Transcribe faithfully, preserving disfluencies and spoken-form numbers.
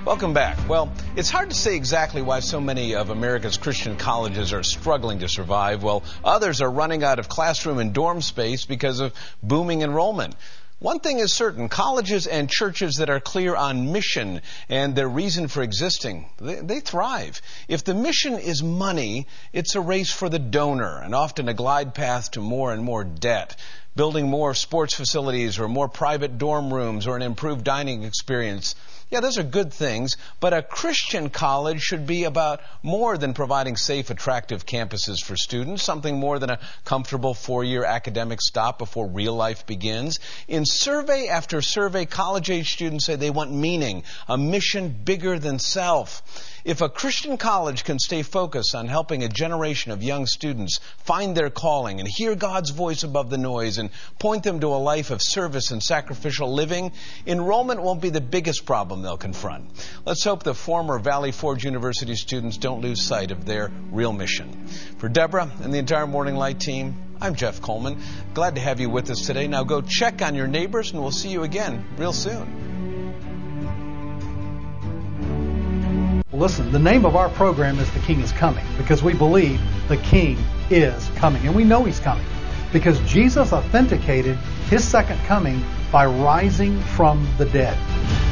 Welcome back. Well, it's hard to say exactly why so many of America's Christian colleges are struggling to survive, while others are running out of classroom and dorm space because of booming enrollment. One thing is certain, colleges and churches that are clear on mission and their reason for existing, they, they thrive. If the mission is money, it's a race for the donor and often a glide path to more and more debt. Building more sports facilities or more private dorm rooms or an improved dining experience. Yeah, those are good things, but a Christian college should be about more than providing safe, attractive campuses for students, something more than a comfortable four-year academic stop before real life begins. In survey after survey, college-age students say they want meaning, a mission bigger than self. If a Christian college can stay focused on helping a generation of young students find their calling and hear God's voice above the noise and point them to a life of service and sacrificial living, enrollment won't be the biggest problem they'll confront. Let's hope the former Valley Forge University students don't lose sight of their real mission. For Deborah and the entire Morning Light team, I'm Jeff Coleman. Glad to have you with us today. Now go check on your neighbors and we'll see you again real soon. Listen, the name of our program is The King is Coming because we believe the King is coming. And we know He's coming because Jesus authenticated His second coming by rising from the dead.